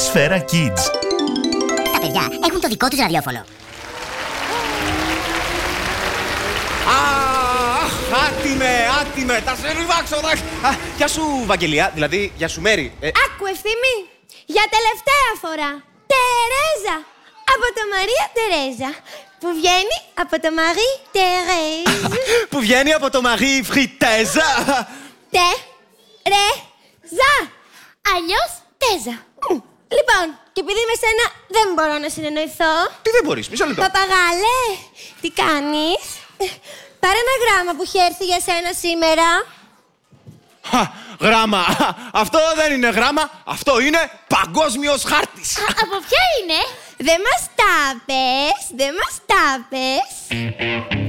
Σφαίρα Kids. Τα παιδιά έχουν το δικό τους ραδιόφωνο. Άτιμε, τα σε ρουβάξω. Γεια σου, Βαγγελία, δηλαδή, γεια σου, Μέρη. Άκου, Ευθύμη, για τελευταία φορά. Τερέζα, από το Μαρία Τερέζα, που βγαίνει από το Μαρί Τερέζ. Που βγαίνει από το Μαρί Φριτέζα. Τε-ρε-ζα, αλλιώς Τέζα. Λοιπόν, και επειδή με σένα δεν μπορώ να συνεννοηθώ. Τι δεν μπορείς, μισό λεπτό. Παπαγάλε, τι κάνεις? Πάρε ένα γράμμα που έχει έρθει για σένα σήμερα. Γράμμα. Αυτό δεν είναι γράμμα, αυτό είναι παγκόσμιος χάρτης. Από ποια είναι? Δεν μας τα πες, δεν μας τα πες.